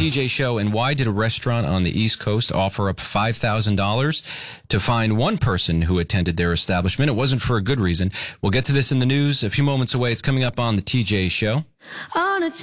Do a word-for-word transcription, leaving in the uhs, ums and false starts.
T J Show. And why did a restaurant on the East Coast offer up five thousand dollars to find one person who attended their establishment? It wasn't for a good reason. We'll get to this in the news a few moments away. It's coming up on the T J Show. On a